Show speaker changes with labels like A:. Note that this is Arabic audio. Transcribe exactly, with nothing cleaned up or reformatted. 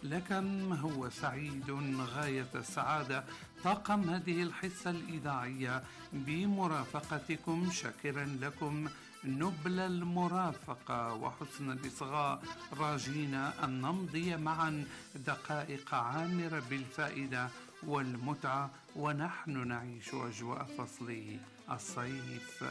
A: لكم هو سعيد غاية السعادة طاقم هذه الحصة الإذاعية بمرافقتكم، شاكرا لكم نبل المرافقة وحسن الإصغاء، راجينا أن نمضي معا دقائق عامرة بالفائدة والمتعة ونحن نعيش أجواء فصل الصيف.